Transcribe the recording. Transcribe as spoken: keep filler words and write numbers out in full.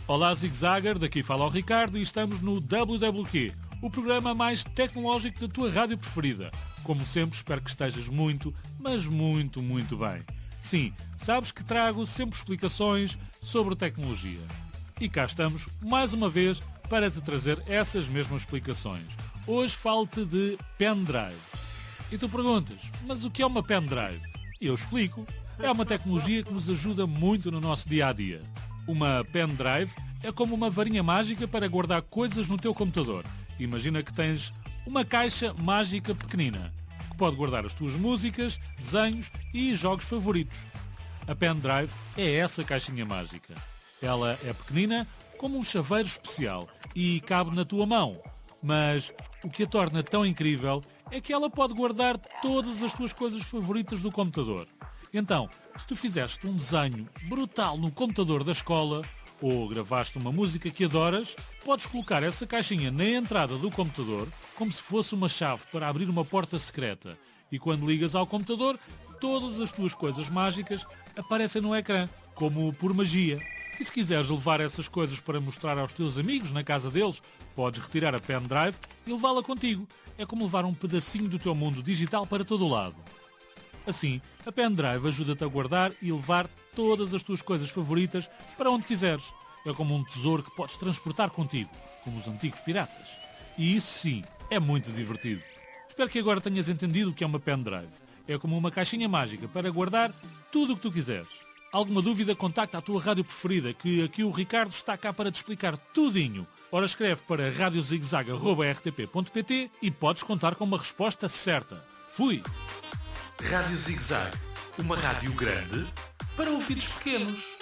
Olá, Zig-Zagger, daqui fala o Ricardo e estamos no W W Q, o programa mais tecnológico da tua rádio preferida. Como sempre, espero que estejas muito, mas muito, muito bem. Sim, sabes que trago sempre explicações sobre tecnologia. E cá estamos, mais uma vez, para te trazer essas mesmas explicações. Hoje falo-te de pendrive. E tu perguntas, mas o que é uma pendrive? E eu explico. É uma tecnologia que nos ajuda muito no nosso dia-a-dia. Uma pendrive é como uma varinha mágica para guardar coisas no teu computador. Imagina que tens uma caixa mágica pequenina, que pode guardar as tuas músicas, desenhos e jogos favoritos. A pendrive é essa caixinha mágica. Ela é pequenina, como um chaveiro especial, e cabe na tua mão. Mas o que a torna tão incrível é que ela pode guardar todas as tuas coisas favoritas do computador. Então, se tu fizeste um desenho brutal no computador da escola ou gravaste uma música que adoras, podes colocar essa caixinha na entrada do computador como se fosse uma chave para abrir uma porta secreta. E quando ligas ao computador, todas as tuas coisas mágicas aparecem no ecrã, como por magia. E se quiseres levar essas coisas para mostrar aos teus amigos na casa deles, podes retirar a pendrive e levá-la contigo. É como levar um pedacinho do teu mundo digital para todo o lado. Assim, a pendrive ajuda-te a guardar e levar todas as tuas coisas favoritas para onde quiseres. É como um tesouro que podes transportar contigo, como os antigos piratas. E isso sim, é muito divertido. Espero que agora tenhas entendido o que é uma pendrive. É como uma caixinha mágica para guardar tudo o que tu quiseres. Alguma dúvida, contacta a tua rádio preferida, que aqui o Ricardo está cá para te explicar tudinho. Ora, escreve para rádio zigzag arroba r t p ponto p t e podes contar com uma resposta certa. Fui! Rádio Zig-Zag, uma rádio grande para ouvidos pequenos.